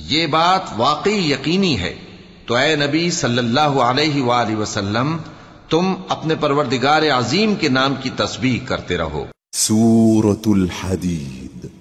ये बात वाकई यकीनी है। तो ए नबी सल्लल्लाहु अलैहि वसल्लम, तुम अपने परवरदिगार अजीम के नाम की तस्बीह करते रहो। सूरतुल हदीद।